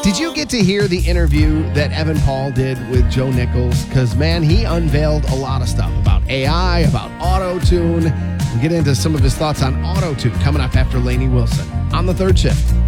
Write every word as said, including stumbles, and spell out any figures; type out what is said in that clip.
Did you get to hear the interview that Evan Paul did with Joe Nichols? Because, man, he unveiled a lot of stuff about A I, about auto-tune. We'll get into some of his thoughts on auto-tune coming up after Lainey Wilson on The Third Shift.